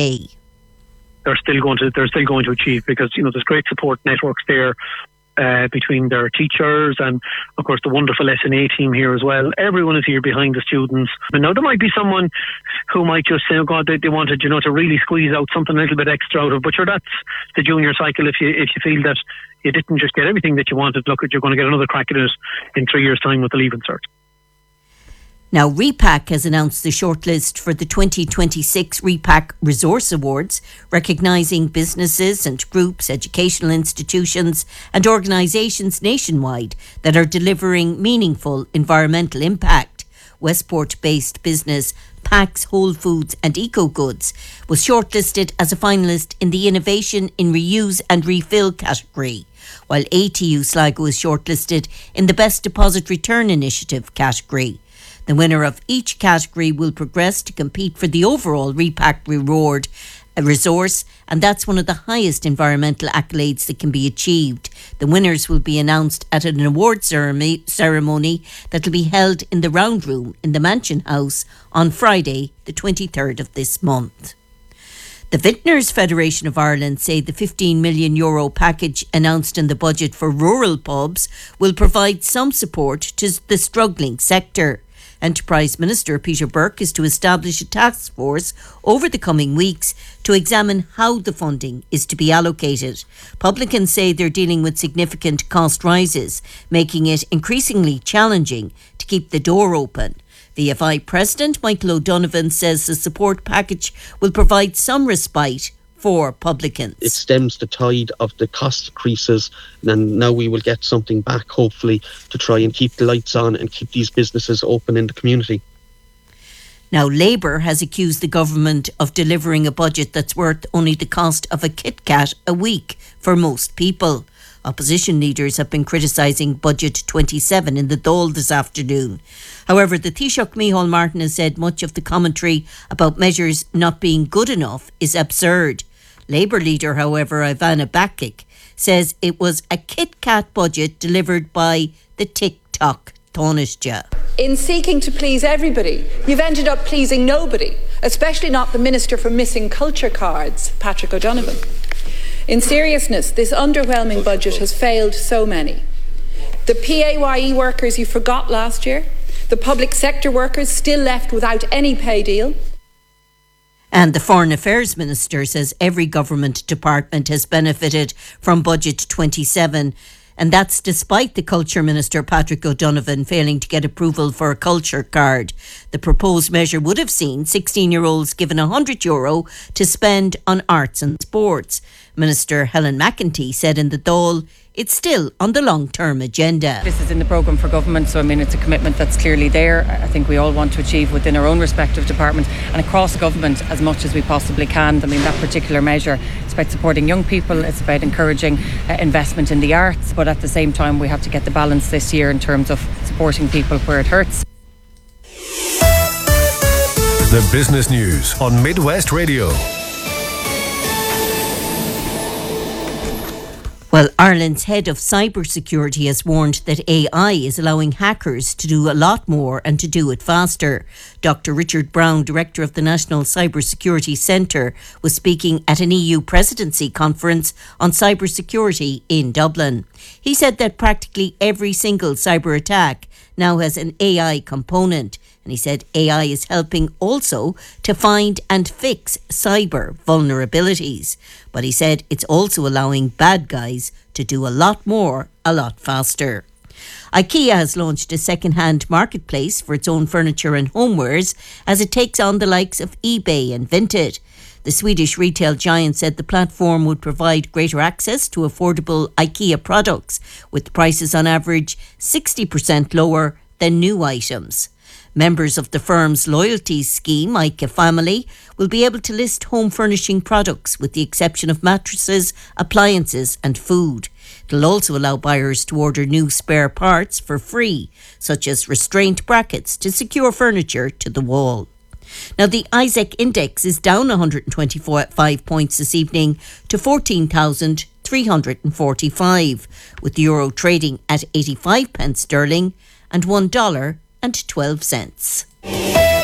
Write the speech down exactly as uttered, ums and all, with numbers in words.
A. They're still going to they're still going to achieve, because you know there's great support networks there uh, between their teachers and of course the wonderful S N A team here as well. Everyone is here behind the students. And now there might be someone who might just say, "Oh God, they, they wanted you know to really squeeze out something a little bit extra out of." But sure, that's the junior cycle. If you if you feel that you didn't just get everything that you wanted, look, you're going to get another crack at it in three years' time with the Leaving Cert. Now, REPAC has announced the shortlist for the twenty twenty-six REPAC Resource Awards, recognising businesses and groups, educational institutions and organisations nationwide that are delivering meaningful environmental impact. Westport-based business Pax Whole Foods and Eco Goods was shortlisted as a finalist in the Innovation in Reuse and Refill category, while A T U Sligo is shortlisted in the Best Deposit Return Initiative category. The winner of each category will progress to compete for the overall REPAC Reward a resource, and that's one of the highest environmental accolades that can be achieved. The winners will be announced at an award ceremony that will be held in the Round Room in the Mansion House on Friday, the twenty-third of this month. The Vintners Federation of Ireland say the fifteen million euro package announced in the budget for rural pubs will provide some support to the struggling sector. Enterprise Minister Peter Burke is to establish a task force over the coming weeks to examine how the funding is to be allocated. Publicans say they're dealing with significant cost rises, making it increasingly challenging to keep the door open. V F I President Michael O'Donovan says the support package will provide some respite for publicans. It stems the tide of the cost increases, and now we will get something back, hopefully, to try and keep the lights on and keep these businesses open in the community. Now, Labour has accused the government of delivering a budget that's worth only the cost of a Kit Kat a week for most people. Opposition leaders have been criticising Budget twenty-seven in the Dáil this afternoon. However, the Taoiseach Micheál Martin has said much of the commentary about measures not being good enough is absurd. Labour leader, however, Ivana Bacik, says it was a Kit Kat budget delivered by the TikTok Taoiseach. In seeking to please everybody, you've ended up pleasing nobody, especially not the Minister for Missing Culture Cards, Patrick O'Donovan. In seriousness, this underwhelming budget has failed so many. The P A Y E workers you forgot last year, the public sector workers still left without any pay deal. And the Foreign Affairs Minister says every government department has benefited from Budget twenty-seven. And that's despite the Culture Minister Patrick O'Donovan failing to get approval for a culture card. The proposed measure would have seen sixteen-year-olds given one hundred euro to spend on arts and sports. Minister Helen McEntee said in the Dáil, it's still on the long-term agenda. This is in the programme for government, so I mean it's a commitment that's clearly there. I think we all want to achieve within our own respective departments and across government as much as we possibly can. I mean that particular measure, it's about supporting young people, it's about encouraging uh, investment in the arts, but at the same time we have to get the balance this year in terms of supporting people where it hurts. The Business News on Midwest Radio. Well, Ireland's head of cybersecurity has warned that A I is allowing hackers to do a lot more and to do it faster. Doctor Richard Brown, director of the National Cybersecurity Centre, was speaking at an E U presidency conference on cybersecurity in Dublin. He said that practically every single cyber attack now has an A I component. And he said A I is helping also to find and fix cyber vulnerabilities. But he said it's also allowing bad guys to do a lot more, a lot faster. IKEA has launched a second-hand marketplace for its own furniture and homewares as it takes on the likes of eBay and Vinted. The Swedish retail giant said the platform would provide greater access to affordable IKEA products, with prices on average sixty percent lower than new items. Members of the firm's loyalty scheme, IKEA Family, will be able to list home furnishing products with the exception of mattresses, appliances and food. It'll also allow buyers to order new spare parts for free, such as restraint brackets to secure furniture to the wall. Now, the ISEC index is down one hundred twenty-five points this evening to fourteen thousand three hundred forty-five, with the euro trading at eighty-five pence sterling and one dollar and twelve cents.